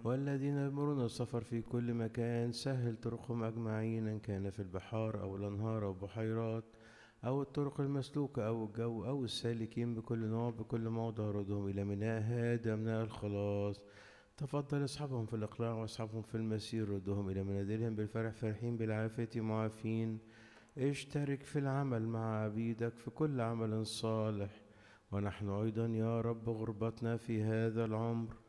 والذين يمرون السفر في كل مكان سهل طرقهم أجمعين، إن كان في البحار أو الأنهار أو بحيرات أو الطرق المسلوكة أو الجو أو السالكين بكل نوع بكل موضع ردهم إلى ميناء هذا ميناء الخلاص. تفضل اصحابهم في الإقلاع واصحابهم في المسير ردهم إلى منازلهم بالفرح فرحين بالعافية معافين. اشترك في العمل مع عبيدك في كل عمل صالح، ونحن أيضا يا رب غربتنا في هذا العمر